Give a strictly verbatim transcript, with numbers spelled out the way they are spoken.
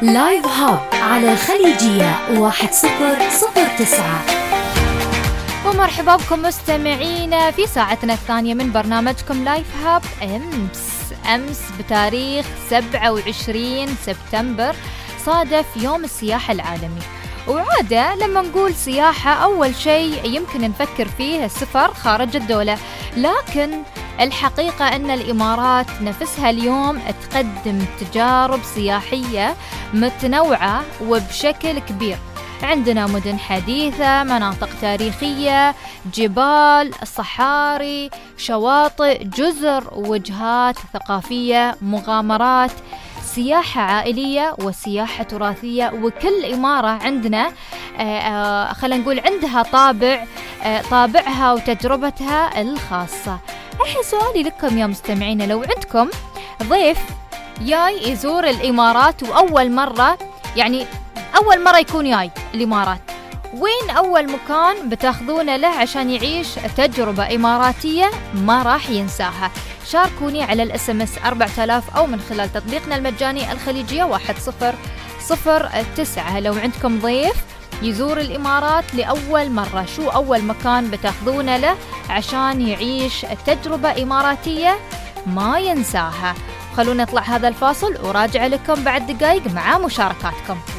لايف هاب على الخليجية واحد صفر صفر تسعة. ومرحبا بكم مستمعينا في ساعتنا الثانية من برنامجكم لايف هاب. أمس أمس بتاريخ سبعة وعشرين سبتمبر صادف يوم السياحة العالمي، وعادة لما نقول سياحة أول شيء يمكن نفكر فيه السفر خارج الدولة، لكن الحقيقة أن الإمارات نفسها اليوم تقدم تجارب سياحية متنوعة وبشكل كبير. عندنا مدن حديثة، مناطق تاريخية، جبال، صحاري، شواطئ، جزر، وجهات ثقافية، مغامرات، سياحة عائلية وسياحة تراثية. وكل إمارة عندنا خلينا نقول عندها طابع طابعها وتجربتها الخاصة. الحين سؤالي لكم يا مستمعين، لو عندكم ضيف جاي يزور الإمارات وأول مرة يعني أول مرة يكون جاي الإمارات، وين أول مكان بتاخذونه له عشان يعيش تجربة إماراتية ما راح ينساها؟ شاركوني على الاس ام اس أربعة آلاف أو من خلال تطبيقنا المجاني الخليجية واحد صفر صفر تسعة. لو عندكم ضيف يزور الإمارات لأول مرة، شو أول مكان بتاخذونه له عشان يعيش تجربة إماراتية ما ينساها؟ خلونا نطلع هذا الفاصل وراجع لكم بعد دقايق مع مشاركاتكم.